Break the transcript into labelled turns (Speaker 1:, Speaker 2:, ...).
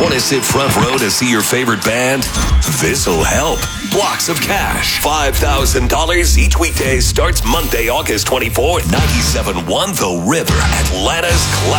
Speaker 1: Want to sit front row to see your favorite band? This'll help. Blocks of cash. $5,000 each weekday starts Monday, August 24th. 97.1 The River, Atlanta's classic.